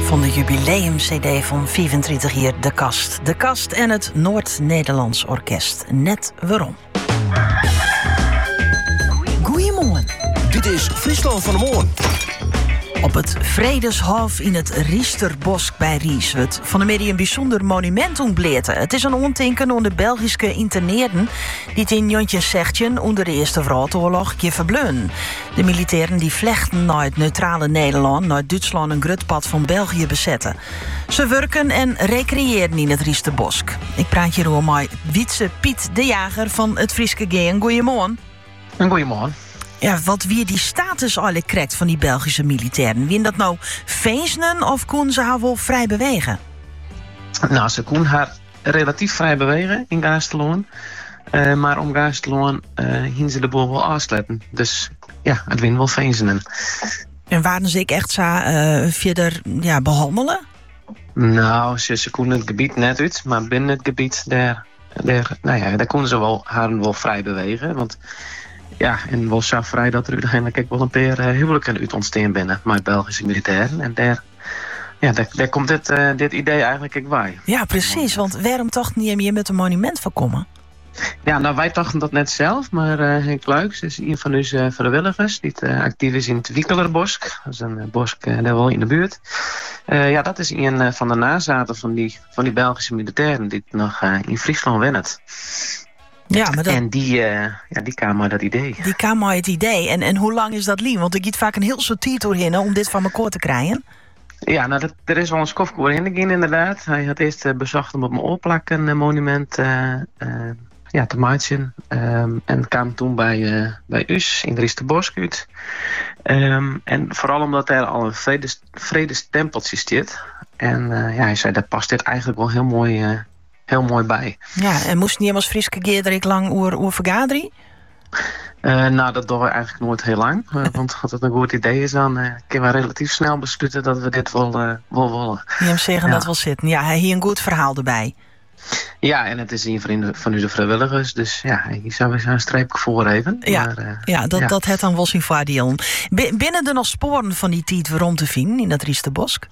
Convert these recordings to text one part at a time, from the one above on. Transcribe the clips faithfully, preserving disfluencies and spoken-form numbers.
van de jubileum-cd van vierentwintig jaar De Kast. De Kast en het Noord-Nederlands Orkest. Net waarom. Goeiemorgen. Dit is Friesland van de Moorn. Op het Vredeshof in het Riesterbosk bij Ries wordt van de middag een bijzonder monument ontbleerten. Het is een ontinken onder Belgische interneerden die het in negentien zestien onder de Eerste Wereldoorlog je verbleun. De militairen die vlechten naar het neutrale Nederland, naar Duitsland een grutpad van België bezetten. Ze werken en recreëren in het Riesterbosk. Ik praat hier over met Wietse Piet de Jager van het Frieske Geen. Goeiemorgen. Goeiemorgen. Ja, wat wie die status eigenlijk krijgt van die Belgische militairen. Wie dat nou feesten of koen ze haar wel vrij bewegen? Nou, ze kon haar relatief vrij bewegen in Gasteloon. Uh, maar om Gasteloon uh, hien ze de boel wel afsletten. Dus ja, het win wel feesten. En waren ze ik echt zo uh, verder ja, behandelen? Nou, ze, ze konden het gebied net uit. Maar binnen het gebied, daar, daar, nou ja, daar konden ze wel, haar wel vrij bewegen. Want ja, en wel zo vrij dat er uiteindelijk ook wel een paar uh, huwelijken uit ontstaan binnen met Belgische militairen. En daar, ja, daar, daar komt dit, uh, dit idee eigenlijk ook bij. Ja, precies. Want waarom toch niet meer met een monument voorkomen? Ja, nou, wij dachten dat net zelf, maar uh, Henk Luijks is een van onze uh, vrijwilligers die uh, actief is in het Wiekelerbosk. Dat is een uh, bosk uh, daar wel in de buurt. Uh, ja, dat is een uh, van de nazaten van die, van die Belgische militairen die nog uh, in Friesland winnen. Ja, maar dat... En die, uh, ja, die kwam maar dat idee. Die kwam maar het idee. En, en hoe lang is dat lief? Want ik giet vaak een heel soort tijd doorheen om dit van elkaar te krijgen. Ja, nou, dat, er is wel een skofkoor in inderdaad. Hij had eerst uh, bezocht om op mijn oorplak een uh, monument uh, uh, ja, te maken. Um, en kwam toen bij, uh, bij us in Riesterbosk uit. Um, en vooral omdat er al een vredes, vredestempeltje zit. En uh, ja, hij zei, dat past dit eigenlijk wel heel mooi... Uh, heel mooi bij. Ja, en moest niet als Frieske Geerderik lang oer, oer vergaderen? Uh, nou, dat doen we eigenlijk nooit heel lang. Uh, want als het een goed idee is, dan uh, kunnen we relatief snel besluiten dat we dit wel, uh, wel willen. Je hem zeggen ja. dat wel zitten. Ja, hij hier een goed verhaal erbij. Ja, en het is een van, van onze vrijwilligers. Dus ja, hier zou we een streepje voor even. Ja, maar, uh, ja, dat, ja. dat het dan wel zijn voordeel. Binnen er nog sporen van die tijd waarom te vinden in dat Riesterbosk?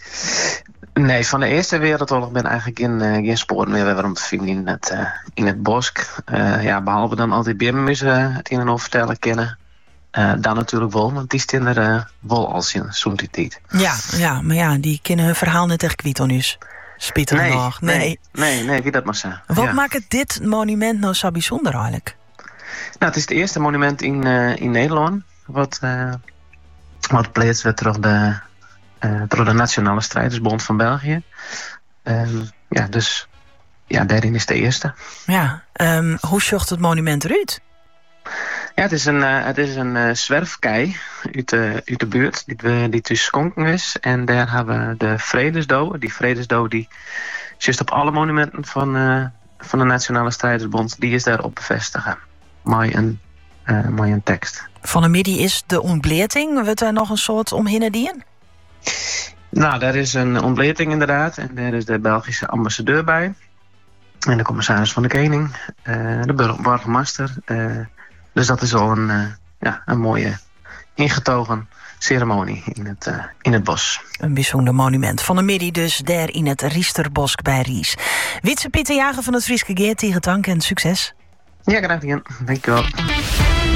Nee, van de Eerste Wereldoorlog ben eigenlijk geen, uh, geen sporen meer waarom te vinden in het, uh, in het bosk. Uh, ja, behalve dan altijd Birmenmussen het in en over vertellen kennen. Uh, dan natuurlijk wel, want die staan er uh, wel als in zo'n tijd. Ja, ja, maar ja, die kennen hun verhaal net echt kwijt onus. Spieter nee, nog. Nee. nee, nee, nee, wie dat maar zeggen. Wat ja. maakt dit monument nou zo bijzonder eigenlijk? Nou, het is het eerste monument in, uh, in Nederland wat, uh, wat plaatst werd door de Uh, door de Nationale Strijdersbond van België. Um, ja, dus ja, daarin is de eerste. Ja, um, hoe zocht het monument eruit? Ja, het is een, uh, het is een uh, zwerfkei uit de, uit de buurt die, die tussen Skonken is. En daar hebben we de Vredesdood. Die Vredesdood die zit op alle monumenten van, uh, van de Nationale Strijdersbond. Die is daar op bevestigen. Mooi een, uh, mooi een tekst. Van de midden is de ontbleerting. Wordt daar nog een soort omhinnen dien? Nou, daar is een ontbleerting inderdaad. En daar is de Belgische ambassadeur bij. En de commissaris van de Koning. Uh, de burgemeester. Uh, dus dat is al een, uh, ja, een mooie ingetogen ceremonie in het, uh, in het bos. Een bijzonder monument. Van de middag dus daar in het Riesterbosk bij Ries. Wietse Pieter Jager van het Frieske Geert, tegen dank en succes. Ja, graag gedaan. Dankjewel.